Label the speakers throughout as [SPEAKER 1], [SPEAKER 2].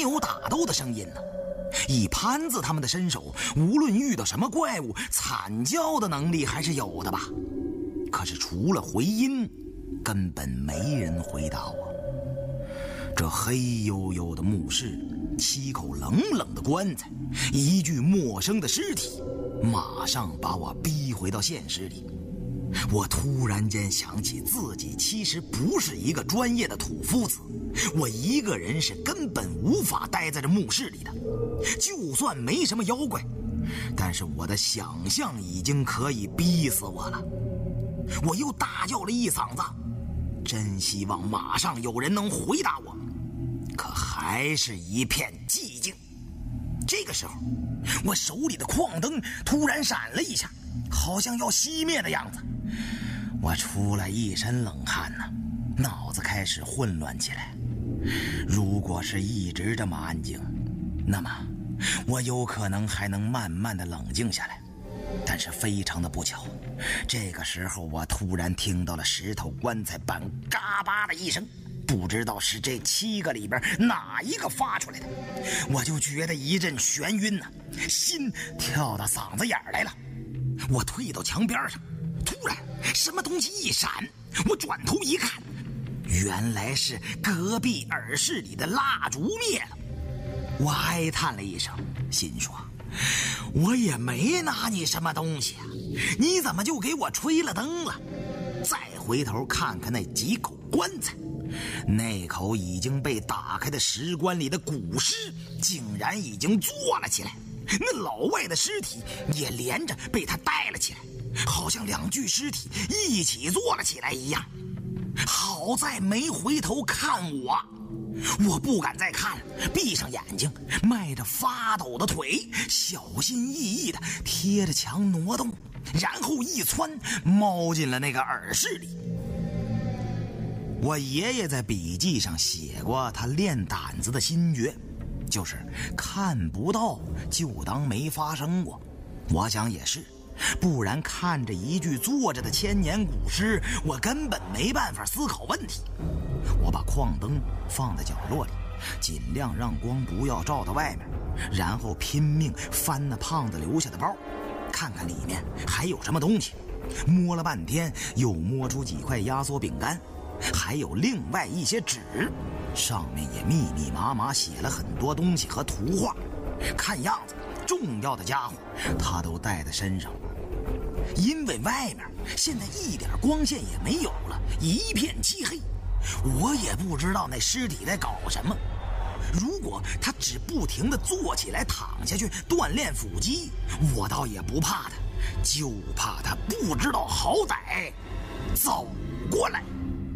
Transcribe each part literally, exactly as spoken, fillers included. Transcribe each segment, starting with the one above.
[SPEAKER 1] 有打斗的声音呢。以潘子他们的身手，无论遇到什么怪物，惨叫的能力还是有的吧。可是除了回音，根本没人回答我。这黑黝黝的墓室，七口冷冷的棺材，一具陌生的尸体，马上把我逼回到现实里。我突然间想起自己其实不是一个专业的土夫子，我一个人是根本无法待在这墓室里的。就算没什么妖怪，但是我的想象已经可以逼死我了。我又大叫了一嗓子，真希望马上有人能回答我，可还是一片寂静。这个时候，我手里的矿灯突然闪了一下，好像要熄灭的样子。我出了一身冷汗呢，脑子开始混乱起来。如果是一直这么安静，那么我有可能还能慢慢的冷静下来。但是非常的不巧，这个时候我突然听到了石头棺材板嘎巴的一声，不知道是这七个里边哪一个发出来的，我就觉得一阵眩晕呢，心跳到嗓子眼儿来了。我退到墙边上，突然什么东西一闪，我转头一看，原来是隔壁耳室里的蜡烛灭了。我哀叹了一声，心说我也没拿你什么东西啊，你怎么就给我吹了灯了？再回头看看那几口棺材，那口已经被打开的石棺里的古尸竟然已经坐了起来，那老外的尸体也连着被他带了起来，好像两具尸体一起坐了起来一样。好在没回头看我，我不敢再看了，闭上眼睛，迈着发抖的腿，小心翼翼地贴着墙挪动，然后一窜，猫进了那个耳室里。我爷爷在笔记上写过他练胆子的心诀，就是看不到就当没发生过。我想也是，不然看着一具坐着的千年古尸，我根本没办法思考问题。我把矿灯放在角落里，尽量让光不要照到外面，然后拼命翻那胖子留下的包，看看里面还有什么东西。摸了半天，又摸出几块压缩饼干，还有另外一些纸，上面也密密麻麻写了很多东西和图画，看样子重要的家伙他都带在身上。因为外面现在一点光线也没有了，一片漆黑，我也不知道那尸体在搞什么。如果他只不停地坐起来躺下去锻炼腹肌，我倒也不怕他，就怕他不知道好歹走过来。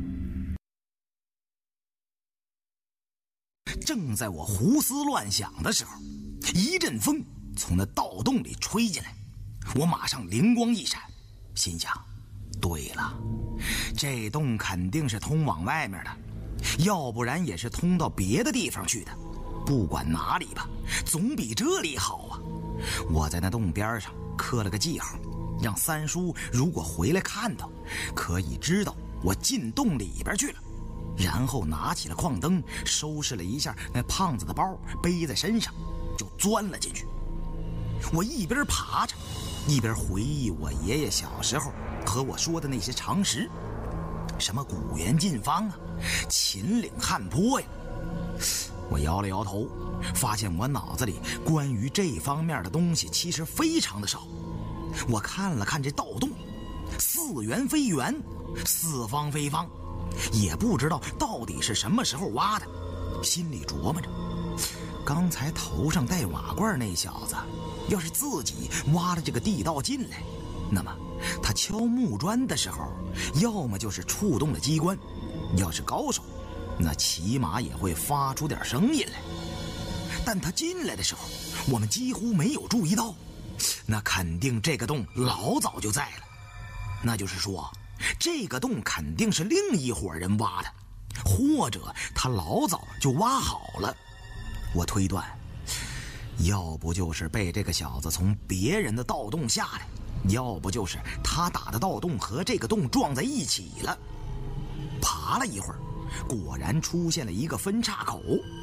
[SPEAKER 1] 正在我胡思乱想的时候，一阵风从那盗洞里吹进来，我马上灵光一闪，心想对了，这洞肯定是通往外面的，要不然也是通到别的地方去的，不管哪里吧，总比这里好啊。我在那洞边上刻了个记号，让三叔如果回来看到，可以知道我进洞里边去了。然后拿起了矿灯，收拾了一下那胖子的包，背在身上就钻了进去。我一边爬着，一边回忆我爷爷小时候和我说的那些常识，什么古原进方啊，秦岭汉坡呀。我摇了摇头，发现我脑子里关于这方面的东西其实非常的少。我看了看这盗洞，似圆非圆，似方非方，也不知道到底是什么时候挖的，心里琢磨着，刚才头上戴瓦罐那小子要是自己挖了这个地道进来，那么他敲木砖的时候要么就是触动了机关，要是高手那起码也会发出点声音来。但他进来的时候我们几乎没有注意到，那肯定这个洞老早就在了，那就是说这个洞肯定是另一伙人挖的，或者他老早就挖好了。我推断，要不就是被这个小子从别人的盗洞下来，要不就是他打的盗洞和这个洞撞在一起了。爬了一会儿，果然出现了一个分岔口，